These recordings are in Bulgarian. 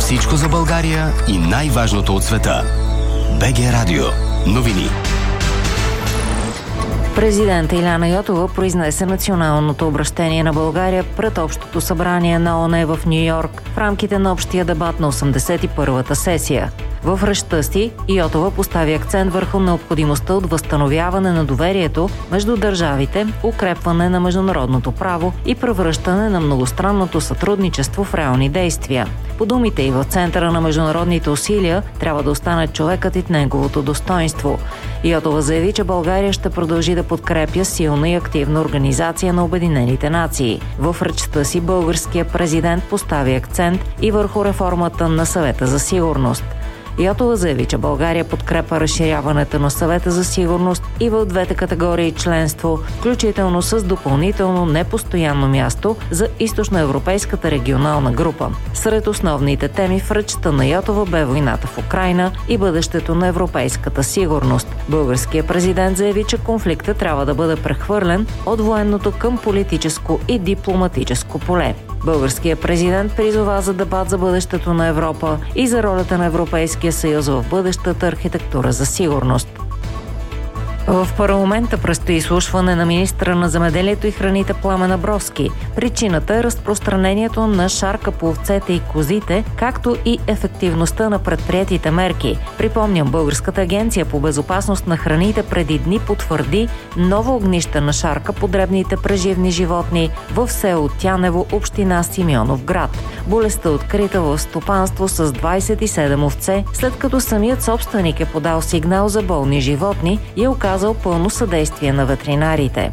Всичко за България и най-важното от света. БГ Радио. Новини. Президент Илияна Йотова произнесе националното обръщение на България пред Общото събрание на ООН в Ню-Йорк в рамките на общия дебат на 81-та сесия. В речта си Йотова постави акцент върху необходимостта от възстановяване на доверието между държавите, укрепване на международното право и превръщане на многостранното сътрудничество в реални действия. По думите й, в центъра на международните усилия трябва да остане човекът и неговото достоинство. Йотова заяви, че България ще продължи да подкрепя силна и активна организация на Обединените нации. В речта си българският президент постави акцент и върху реформата на Съвета за сигурност. Йотова заяви, че България подкрепа разширяването на Съвета за сигурност и в двете категории членство, включително с допълнително непостоянно място за източноевропейската регионална група. Сред основните теми в речта на Йотова бе войната в Украйна и бъдещето на европейската сигурност. Българският президент заяви, че конфликтът трябва да бъде прехвърлен от военното към политическо и дипломатическо поле. Българският президент призова за дебат за бъдещето на Европа и за ролята на Европейския съюз в бъдещата архитектура за сигурност. В парламента предстои изслушване на министъра на земеделието и храните Пламен Абровски. Причината е разпространението на шарка по овцете и козите, както и ефективността на предприетите мерки. Припомням, Българската агенция по безопасност на храните преди дни потвърди ново огнище на шарка по дребните преживни животни в село Тянево, община Симеоновград. Болестта е открита в стопанство с 27 овце, след като самият собственик е подал сигнал за болни животни и е оказал пълно съдействие на ветеринарите.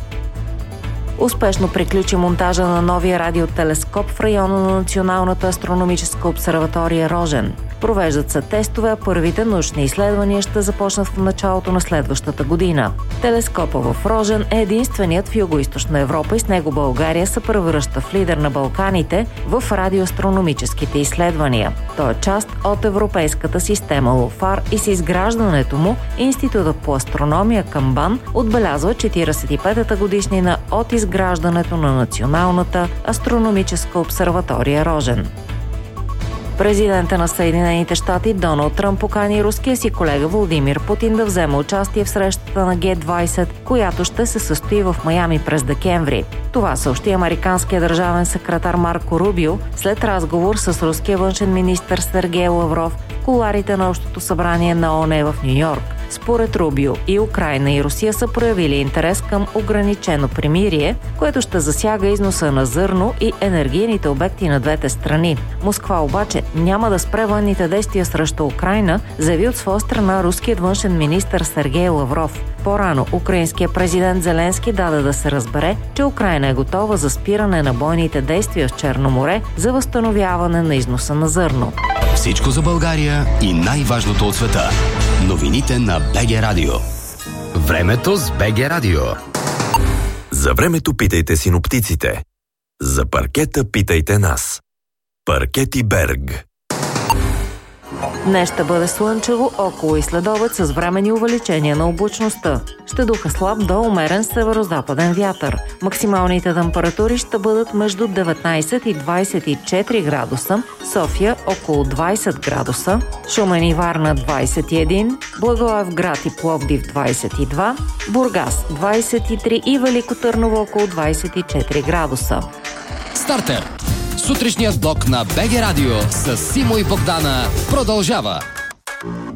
Успешно приключи монтажа на новия радиотелескоп в района на Националната астрономическа обсерватория Рожен. Провеждат се тестове, а първите научни изследвания ще започнат в началото на следващата година. Телескопът в Рожен е единственият в Югоизточна Европа и с него България се превръща в лидер на Балканите в радиоастрономическите изследвания. Той е част от европейската система ЛОФАР и с изграждането му Институтът по астрономия към БАН отбелязва 45-та годишнина от изграждането на Националната астрономическа обсерватория Рожен. Президентът на Съединените щати Доналд Тръмп покани руския си колега Владимир Путин да вземе участие в срещата на Г-20, която ще се състои в Майами през декември. Това съобщи американският държавен секретар Марко Рубио след разговор с руския външен министър Сергей Лавров в кулоарите на Общото събрание на ООН в Ню-Йорк. Според Рубио и Украйна и Русия са проявили интерес към ограничено примирие, което ще засяга износа на зърно и енергийните обекти на двете страни. Москва обаче няма да спре военните действия срещу Украйна, заяви от своя страна руският външен министър Сергей Лавров. По-рано украинският президент Зеленски даде да се разбере, че Украйна е готова за спиране на бойните действия в Черно море за възстановяване на износа на зърно. Всичко за България и най-важното от света. Новините на БГ Радио. Времето с БГ Радио. За времето питайте синоптиците. За паркета питайте нас. Паркети Берг. Днес ще бъде слънчево, около и следобед с временни увеличения на облачността. Ще духа слаб до умерен северозападен вятър. Максималните температури ще бъдат между 19 и 24 градуса, София около 20 градуса, Шумен и Варна 21, Благоевград и Пловдив 22, Бургас 23 и Велико Търново около 24 градуса. Стартер! Сутрешният блок на БГ Радио с Симо и Богдана продължава.